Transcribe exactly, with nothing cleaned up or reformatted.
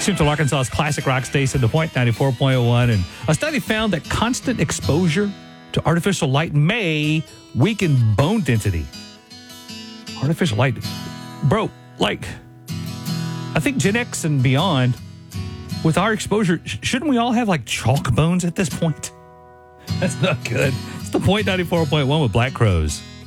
Central Arkansas's classic rock station, The Point ninety-four point one. And a study found that constant exposure to artificial light may weaken bone density. Artificial light. Bro, like, I think Gen X and beyond, with our exposure, sh- shouldn't we all have like chalk bones at this point? That's not good. It's The Point ninety-four point one with Black Crowes.